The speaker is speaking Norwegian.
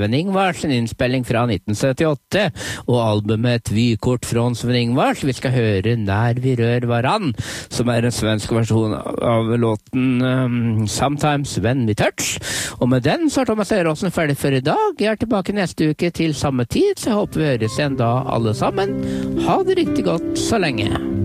Sven Ingvars, en innspilling fra 1978, og albumet Et vykort fra Sven Ingvars. Vi skal høre Nær vi rør varann, som er en svensk versjon av låten Sometimes When We Touch. Og med den så er Thomas Eiråsen ferdig for i dag. Jeg er tilbake neste uke til samme tid, så jeg håper vi høres igjen da alle sammen. Ha det riktig godt så lenge.